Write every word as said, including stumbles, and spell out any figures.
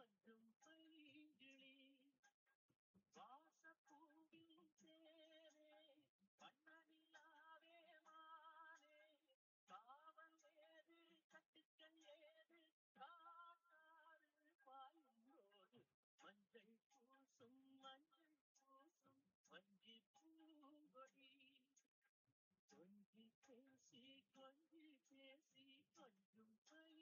கொஞ்சம் பைங்கிளி வாசப்பூவின் தேரே வண்ணனிலாவே மானே காவல் ஏது கட்டுக்கள் ஏது காட்டாறு பாயும் போது மஞ்சள் பூசும் மஞ்சள் பூசும் வஞ்சி பூங்கொடி கொஞ்சி பேசி கொஞ்சி பேசி கொஞ்சம்